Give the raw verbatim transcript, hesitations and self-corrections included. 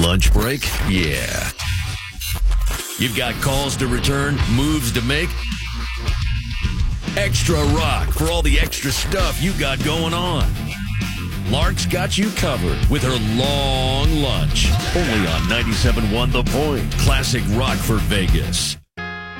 Lunch break? Yeah. You've got calls to return, moves to make. Extra rock for all the extra stuff you got going on. Lark's got you covered with her long lunch. Only on ninety-seven point one The Point. Classic rock for Vegas.